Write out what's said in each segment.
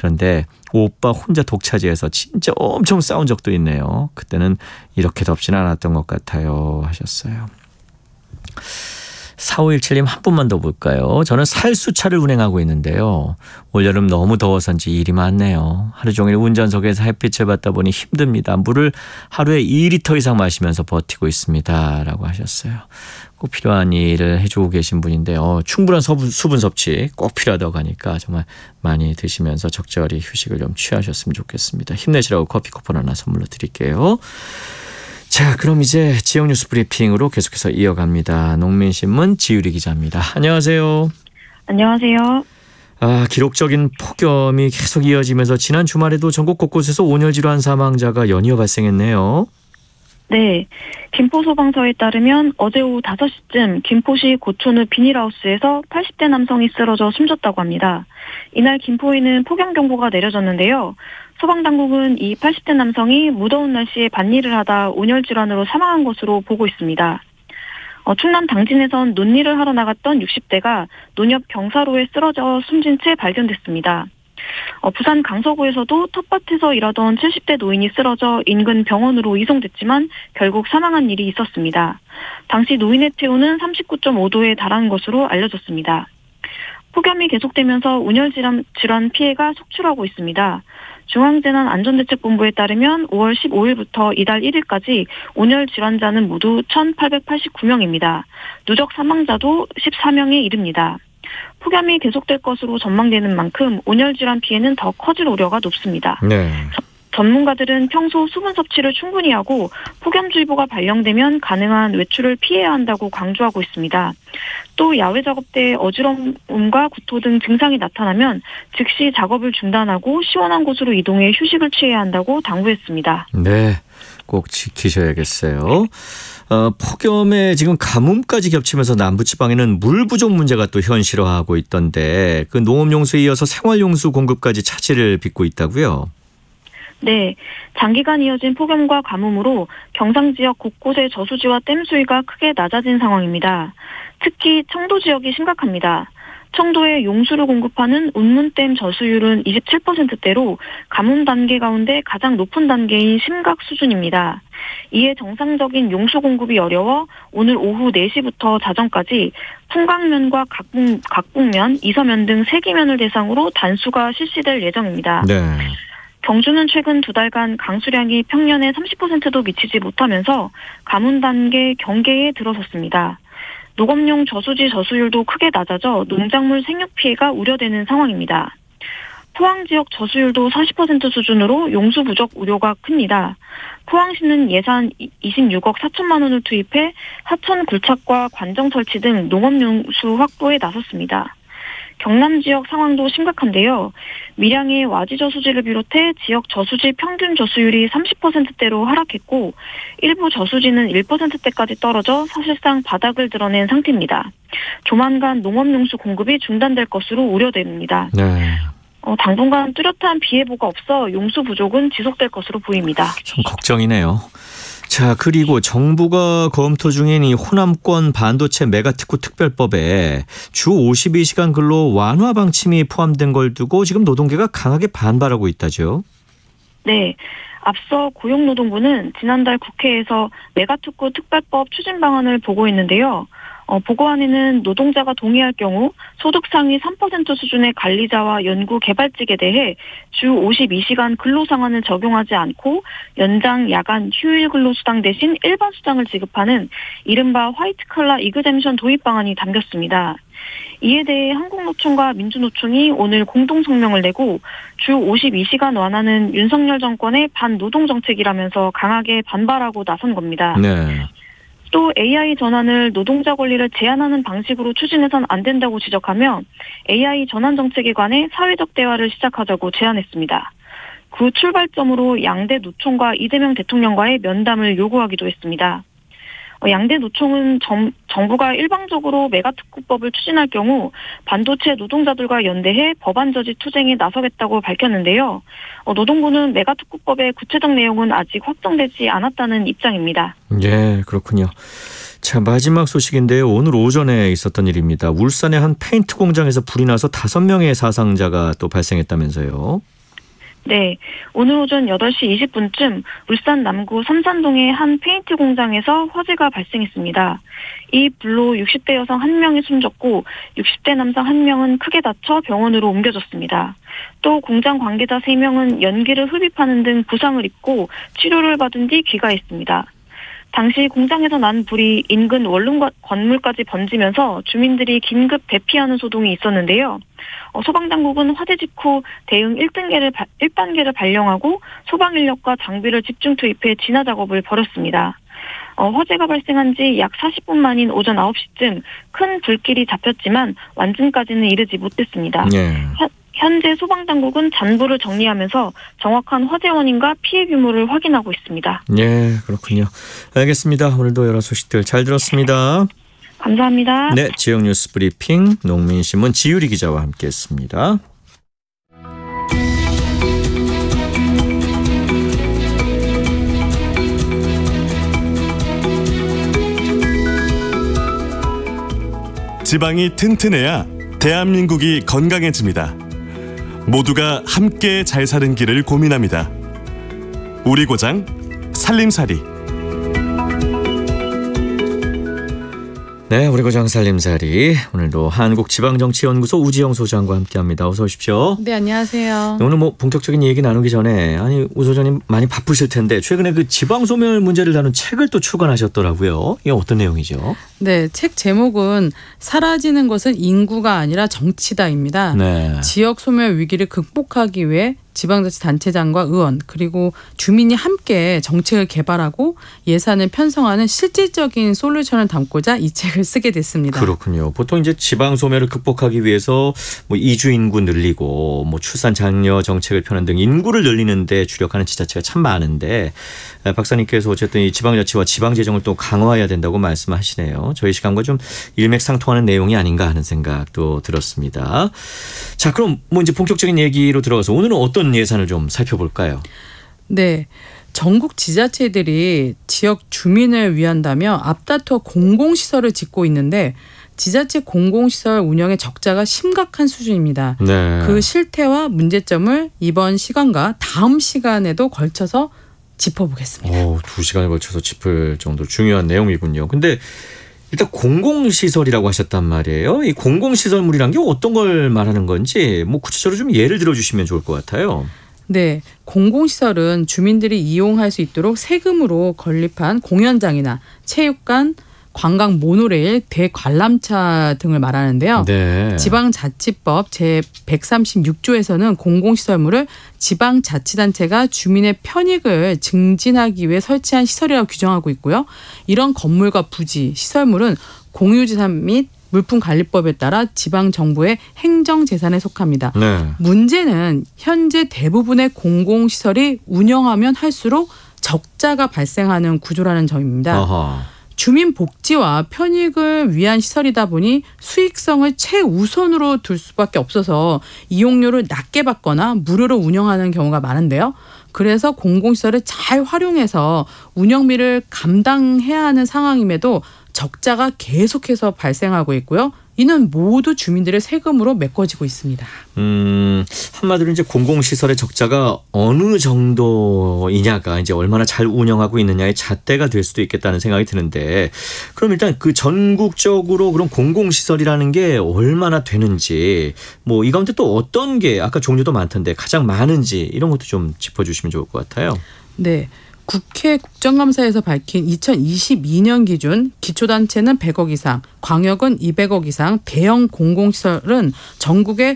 그런데 오빠 혼자 독차지해서 진짜 엄청 싸운 적도 있네요. 그때는 이렇게 덥지는 않았던 것 같아요 하셨어요. 4517님 한 분만 더 볼까요? 저는 살수차를 운행하고 있는데요. 올여름 너무 더워서인지 일이 많네요. 하루 종일 운전석에서 햇빛을 받다 보니 힘듭니다. 물을 하루에 2리터 이상 마시면서 버티고 있습니다. 라고 하셨어요. 꼭 필요한 일을 해주고 계신 분인데요. 충분한 수분 섭취 꼭 필요하다고 하니까 정말 많이 드시면서 적절히 휴식을 좀 취하셨으면 좋겠습니다. 힘내시라고 커피 쿠폰 하나 선물로 드릴게요. 자, 그럼 이제 지역 뉴스 브리핑으로 계속해서 이어갑니다. 농민신문 지유리 기자입니다. 안녕하세요. 안녕하세요. 기록적인 폭염이 계속 이어지면서 지난 주말에도 전국 곳곳에서 온열질환 사망자가 연이어 발생했네요. 네, 김포소방서에 따르면 어제 오후 5시쯤 김포시 고촌읍 비닐하우스에서 80대 남성이 쓰러져 숨졌다고 합니다. 이날 김포에는 폭염경보가 내려졌는데요. 소방당국은 이 80대 남성이 무더운 날씨에 밭일을 하다 온열질환으로 사망한 것으로 보고 있습니다. 충남 당진에선 논일을 하러 나갔던 60대가 논 옆 경사로에 쓰러져 숨진 채 발견됐습니다. 부산 강서구에서도 텃밭에서 일하던 70대 노인이 쓰러져 인근 병원으로 이송됐지만 결국 사망한 일이 있었습니다. 당시 노인의 체온은 39.5도에 달하는 것으로 알려졌습니다. 폭염이 계속되면서 온열질환 피해가 속출하고 있습니다. 중앙재난안전대책본부에 따르면 5월 15일부터 이달 1일까지 온열 질환자는 모두 1,889명입니다. 누적 사망자도 14명에 이릅니다. 폭염이 계속될 것으로 전망되는 만큼 온열 질환 피해는 더 커질 우려가 높습니다. 네. 전문가들은 평소 수분 섭취를 충분히 하고 폭염주의보가 발령되면 가능한 외출을 피해야 한다고 강조하고 있습니다. 또 야외 작업 때 어지러움과 구토 등 증상이 나타나면 즉시 작업을 중단하고 시원한 곳으로 이동해 휴식을 취해야 한다고 당부했습니다. 네, 꼭 지키셔야겠어요. 폭염에 지금 가뭄까지 겹치면서 남부지방에는 물 부족 문제가 또 현실화하고 있던데 그 농업용수에 이어서 생활용수 공급까지 차질을 빚고 있다고요? 네, 장기간 이어진 폭염과 가뭄으로 경상 지역 곳곳의 저수지와 댐 수위가 크게 낮아진 상황입니다. 특히 청도 지역이 심각합니다. 청도에 용수를 공급하는 운문댐 저수율은 27%대로 가뭄 단계 가운데 가장 높은 단계인 심각 수준입니다. 이에 정상적인 용수 공급이 어려워 오늘 오후 4시부터 자정까지 풍강면과 각북면, 이서면 등 3기면을 대상으로 단수가 실시될 예정입니다. 네. 경주는 최근 2달간 강수량이 평년의 30%도 미치지 못하면서 가뭄 단계 경계에 들어섰습니다. 농업용 저수지 저수율도 크게 낮아져 농작물 생육 피해가 우려되는 상황입니다. 포항 지역 저수율도 40% 수준으로 용수 부족 우려가 큽니다. 포항시는 예산 26억 4천만 원을 투입해 하천 굴착과 관정 설치 등 농업용수 확보에 나섰습니다. 경남 지역 상황도 심각한데요. 밀양의 와지 저수지를 비롯해 지역 저수지 평균 저수율이 30%대로 하락했고 일부 저수지는 1%대까지 떨어져 사실상 바닥을 드러낸 상태입니다. 조만간 농업용수 공급이 중단될 것으로 우려됩니다. 네. 당분간 뚜렷한 비 예보가 없어 용수 부족은 지속될 것으로 보입니다. 좀 걱정이네요. 자, 그리고 정부가 검토 중인 이 호남권 반도체 메가특구 특별법에 주 52시간 근로 완화 방침이 포함된 걸 두고 지금 노동계가 강하게 반발하고 있다죠. 네. 앞서 고용노동부는 지난달 국회에서 메가특구 특별법 추진 방안을 보고했는데요. 보고안에는 노동자가 동의할 경우 소득 상위 3% 수준의 관리자와 연구 개발직에 대해 주 52시간 근로 상한을 적용하지 않고 연장, 야간, 휴일 근로 수당 대신 일반 수당을 지급하는 이른바 화이트 칼라 이그젬션 도입 방안이 담겼습니다. 이에 대해 한국노총과 민주노총이 오늘 공동성명을 내고 주 52시간 완화는 윤석열 정권의 반노동 정책이라면서 강하게 반발하고 나선 겁니다. 네. 또 AI 전환을 노동자 권리를 제한하는 방식으로 추진해선 안 된다고 지적하며 AI 전환 정책에 관해 사회적 대화를 시작하자고 제안했습니다. 그 출발점으로 양대 노총과 이재명 대통령과의 면담을 요구하기도 했습니다. 양대 노총은 정부가 일방적으로 메가특구법을 추진할 경우 반도체 노동자들과 연대해 법안 저지 투쟁에 나서겠다고 밝혔는데요. 노동부는 메가특구법의 구체적 내용은 아직 확정되지 않았다는 입장입니다. 예, 그렇군요. 자, 마지막 소식인데요. 오늘 오전에 있었던 일입니다. 울산의 한 페인트 공장에서 불이 나서 5명의 사상자가 또 발생했다면서요. 네, 오늘 오전 8시 20분쯤 울산 남구 삼산동의 한 페인트 공장에서 화재가 발생했습니다. 이 불로 60대 여성 1명이 숨졌고 60대 남성 1명은 크게 다쳐 병원으로 옮겨졌습니다. 또 공장 관계자 3명은 연기를 흡입하는 등 부상을 입고 치료를 받은 뒤 귀가했습니다. 당시 공장에서 난 불이 인근 원룸 건물까지 번지면서 주민들이 긴급 대피하는 소동이 있었는데요. 소방당국은 화재 직후 대응 1단계를 발령하고 소방 인력과 장비를 집중 투입해 진화 작업을 벌였습니다. 화재가 발생한 지 약 40분 만인 오전 9시쯤 큰 불길이 잡혔지만 완진까지는 이르지 못했습니다. 예. 현재 소방당국은 잔불을 정리하면서 정확한 화재 원인과 피해 규모를 확인하고 있습니다. 예, 그렇군요. 알겠습니다. 오늘도 여러 소식들 잘 들었습니다. 감사합니다. 네, 지역 뉴스 브리핑 농민신문 지유리 기자와 함께했습니다. 지방이 튼튼해야 대한민국이 건강해집니다. 모두가 함께 잘 사는 길을 고민합니다. 우리 고장 살림살이. 네, 우리 고장 살림살이. 오늘도 한국지방정치연구소 우지영 소장과 함께합니다. 어서 오십시오. 네, 안녕하세요. 오늘 본격적인 얘기 나누기 전에 우 소장님 많이 바쁘실 텐데 최근에 그 지방소멸 문제를 다룬 책을 또 출간하셨더라고요. 이게 어떤 내용이죠? 네, 책 제목은 사라지는 것은 인구가 아니라 정치다입니다. 네. 지역 소멸 위기를 극복하기 위해 지방자치단체장과 의원 그리고 주민이 함께 정책을 개발하고 예산을 편성하는 실질적인 솔루션을 담고자 이 책을 쓰게 됐습니다. 그렇군요. 보통 이제 지방 소멸을 극복하기 위해서 이주 인구 늘리고 출산 장려 정책을 펴는 등 인구를 늘리는 데 주력하는 지자체가 참 많은데 박사님께서 어쨌든 이 지방자치와 지방재정을 또 강화해야 된다고 말씀하시네요. 저희 시간과 좀 일맥상통하는 내용이 아닌가 하는 생각도 들었습니다. 자, 그럼 이제 본격적인 얘기로 들어가서 오늘은 어떤 예산을 좀 살펴볼까요? 네. 전국 지자체들이 지역 주민을 위한다며 앞다퉈 공공시설을 짓고 있는데 지자체 공공시설 운영의 적자가 심각한 수준입니다. 네. 그 실태와 문제점을 이번 시간과 다음 시간에도 걸쳐서 짚어보겠습니다. 2시간에 걸쳐서 짚을 정도로 중요한 내용이군요. 근데 일단 공공시설이라고 하셨단 말이에요. 이 공공시설물이란 게 어떤 걸 말하는 건지 구체적으로 좀 예를 들어주시면 좋을 것 같아요. 네, 공공시설은 주민들이 이용할 수 있도록 세금으로 건립한 공연장이나 체육관, 관광 모노레일, 대관람차 등을 말하는데요. 네. 지방자치법 제136조에서는 공공시설물을 지방자치단체가 주민의 편익을 증진하기 위해 설치한 시설이라고 규정하고 있고요. 이런 건물과 부지, 시설물은 공유재산 및 물품관리법에 따라 지방정부의 행정재산에 속합니다. 네. 문제는 현재 대부분의 공공시설이 운영하면 할수록 적자가 발생하는 구조라는 점입니다. 아하. 주민 복지와 편익을 위한 시설이다 보니 수익성을 최우선으로 둘 수밖에 없어서 이용료를 낮게 받거나 무료로 운영하는 경우가 많은데요. 그래서 공공시설을 잘 활용해서 운영비를 감당해야 하는 상황임에도 적자가 계속해서 발생하고 있고요. 이는 모두 주민들의 세금으로 메꿔지고 있습니다. 한마디로 이제 공공시설의 적자가 어느 정도이냐가 이제 얼마나 잘 운영하고 있느냐의 잣대가 될 수도 있겠다는 생각이 드는데 그럼 일단 그 전국적으로 그런 공공시설이라는 게 얼마나 되는지 이 가운데 또 어떤 게 아까 종류도 많던데 가장 많은지 이런 것도 좀 짚어주시면 좋을 것 같아요. 네. 국회 국정감사에서 밝힌 2022년 기준 기초단체는 100억 이상, 광역은 200억 이상, 대형 공공시설은 전국에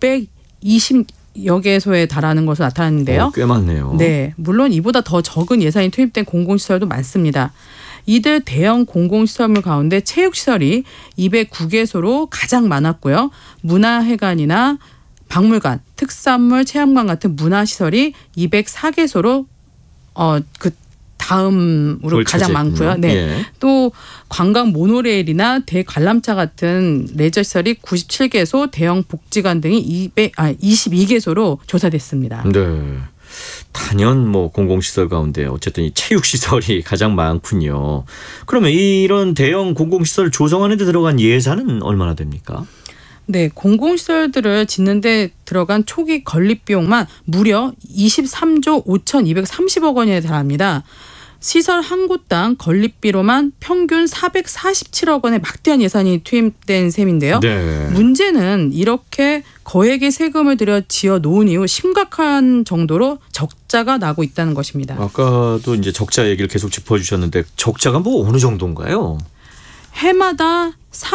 520여 개소에 달하는 것으로 나타났는데요. 꽤 많네요. 네, 물론 이보다 더 적은 예산이 투입된 공공시설도 많습니다. 이들 대형 공공시설물 가운데 체육시설이 209개소로 가장 많았고요. 문화회관이나 박물관, 특산물 체험관 같은 문화시설이 204개소로 그 다음으로 가장 많고요. 네. 예. 또 관광 모노레일이나 대관람차 같은 레저 시설이 97개소, 대형 복지관 등이 22개소로 조사됐습니다. 네. 단연 공공시설 가운데 어쨌든 이 체육시설이 가장 많군요. 그러면 이런 대형 공공시설 조성하는 데 들어간 예산은 얼마나 됩니까? 네, 공공시설들을 짓는데 들어간 초기 건립 비용만 무려 23조 5,230억 원에 달합니다. 시설 한 곳당 건립비로만 평균 447억 원의 막대한 예산이 투입된 셈인데요. 네. 문제는 이렇게 거액의 세금을 들여 지어 놓은 이후 심각한 정도로 적자가 나고 있다는 것입니다. 아까도 이제 적자 얘기를 계속 짚어주셨는데 적자가 뭐 어느 정도인가요? 해마다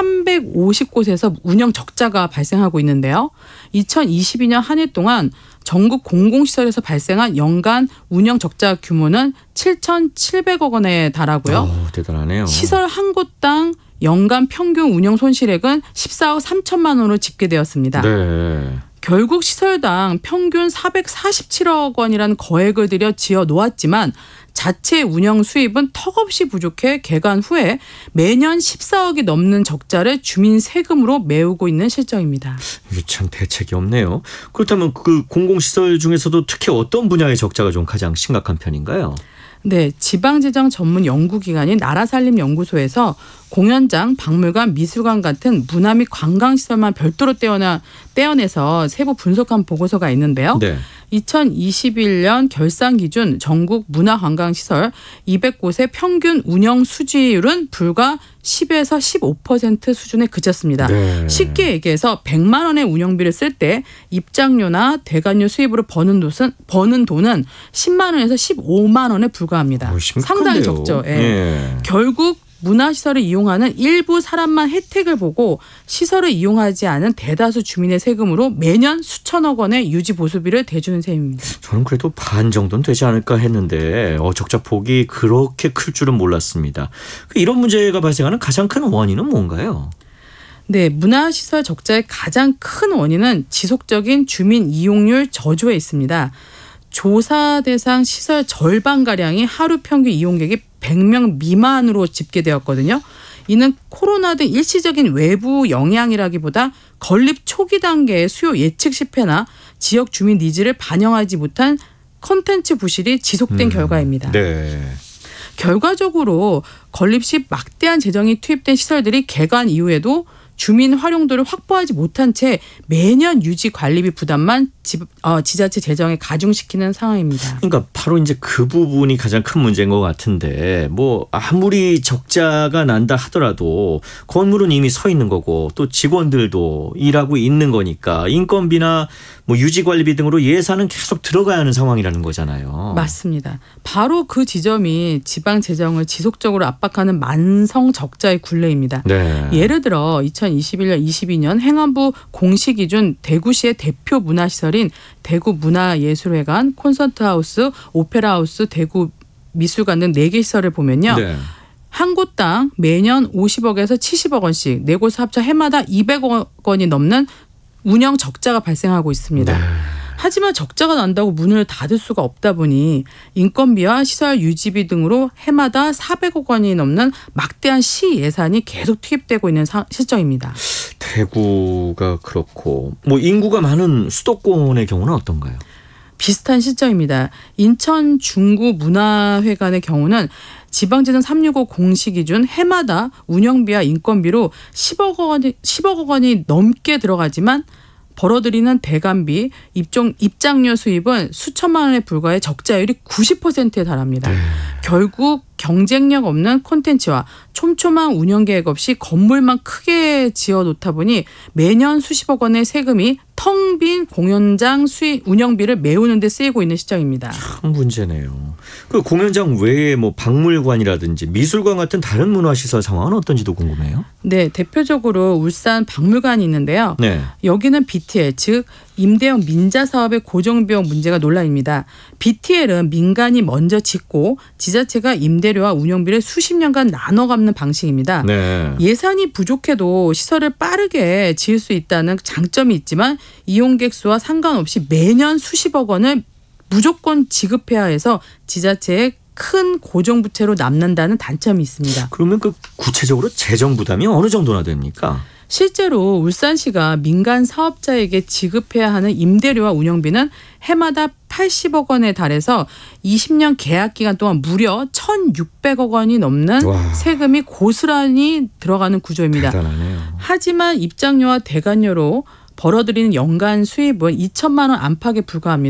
350곳에서 운영 적자가 발생하고 있는데요. 2022년 한 해 동안 전국 공공시설에서 발생한 연간 운영 적자 규모는 7,700억 원에 달하고요. 대단하네요. 시설 한 곳당 연간 평균 운영 손실액은 14억 3천만 원으로 집계되었습니다. 네. 결국 시설당 평균 447억 원이라는 거액을 들여 지어 놓았지만 자체 운영 수입은 턱없이 부족해 개관 후에 매년 14억이 넘는 적자를 주민 세금으로 메우고 있는 실정입니다. 이게 참 대책이 없네요. 그렇다면 그 공공시설 중에서도 특히 어떤 분야의 적자가 좀 가장 심각한 편인가요? 네, 지방재정 전문 연구기관인 나라살림연구소에서 공연장, 박물관, 미술관 같은 문화 및 관광시설만 별도로 떼어내서 세부 분석한 보고서가 있는데요. 네. 2021년 결산 기준 전국 문화관광시설 200곳의 평균 운영 수지율은 불과 10에서 15% 수준에 그쳤습니다. 네. 쉽게 얘기해서 100만 원의 운영비를 쓸 때 입장료나 대관료 수입으로 버는 돈은 10만 원에서 15만 원에 불과합니다. 상당히 적죠. 예. 예. 결국 문화시설을 이용하는 일부 사람만 혜택을 보고 시설을 이용하지 않은 대다수 주민의 세금으로 매년 수천억 원의 유지 보수비를 대주는 셈입니다. 저는 그래도 반 정도는 되지 않을까 했는데 적자 폭이 그렇게 클 줄은 몰랐습니다. 이런 문제가 발생하는 가장 큰 원인은 뭔가요? 네, 문화시설 적자의 가장 큰 원인은 지속적인 주민 이용률 저조에 있습니다. 조사 대상 시설 절반가량이 하루 평균 이용객이 100명 미만으로 집계되었거든요. 이는 코로나 등 일시적인 외부 영향이라기보다 건립 초기 단계의 수요 예측 실패나 지역 주민 니즈를 반영하지 못한 콘텐츠 부실이 지속된 결과입니다. 네. 결과적으로 건립 시 막대한 재정이 투입된 시설들이 개관 이후에도 주민 활용도를 확보하지 못한 채 매년 유지 관리비 부담만 지자체 재정에 가중시키는 상황입니다. 그러니까 바로 이제 그 부분이 가장 큰 문제인 것 같은데 뭐 아무리 적자가 난다 하더라도 건물은 이미 서 있는 거고 또 직원들도 일하고 있는 거니까 인건비나 뭐 유지관리비 등으로 예산은 계속 들어가야 하는 상황이라는 거잖아요. 맞습니다. 바로 그 지점이 지방 재정을 지속적으로 압박하는 만성 적자의 굴레입니다. 네. 예를 들어 2021년 22년 행안부 공시 기준 대구시의 대표 문화시설인 대구문화예술회관, 콘서트하우스, 오페라하우스, 대구미술관 등 4개 시설을 보면요. 네. 한 곳당 매년 50억에서 70억 원씩 4곳 합쳐 해마다 200억 원이 넘는 운영 적자가 발생하고 있습니다. 네. 하지만 적자가 난다고 문을 닫을 수가 없다 보니 인건비와 시설 유지비 등으로 해마다 400억 원이 넘는 막대한 시 예산이 계속 투입되고 있는 실정입니다. 대구가 그렇고 뭐 인구가 많은 수도권의 경우는 어떤가요? 비슷한 시점입니다. 인천 중구 문화회관의 경우는 지방재정 365 공시 기준 해마다 운영비와 인건비로 10억 원이 넘게 들어가지만 벌어들이는 대관비, 입장료 수입은 수천만 원에 불과해 적자율이 90%에 달합니다. 네. 결국 경쟁력 없는 콘텐츠와 촘촘한 운영 계획 없이 건물만 크게 지어놓다 보니 매년 수십억 원의 세금이 텅 빈 공연장 운영비를 메우는 데 쓰이고 있는 시점입니다. 참 문제네요. 그 공연장 외에 뭐 박물관이라든지 미술관 같은 다른 문화시설 상황은 어떤지도 궁금해요. 네, 대표적으로 울산 박물관이 있는데요. 네. 여기는 BTL, 즉 임대형 민자 사업의 고정비용 문제가 논란입니다. BTL은 민간이 먼저 짓고 지자체가 임대료와 운영비를 수십 년간 나눠 갚는 방식입니다. 네. 예산이 부족해도 시설을 빠르게 지을 수 있다는 장점이 있지만 이용객 수와 상관없이 매년 수십억 원을 무조건 지급해야 해서 지자체에 큰 고정부채로 남는다는 단점이 있습니다. 그러면 그 구체적으로 재정 부담이 어느 정도나 됩니까? 실제로 울산시가 민간 사업자에게 지급해야 하는 임대료와 운영비는 해마다 180억 원에 달해서 20년 계약 기간 동안 무려 1,600억 원이 넘는 와. 세금이 고스란히 들어가는 구조입니다. 대단하네요. 하지만 입장료와 대관료로 벌어들이는 연간 수입은 2천만 원 안팎에 불과합니다.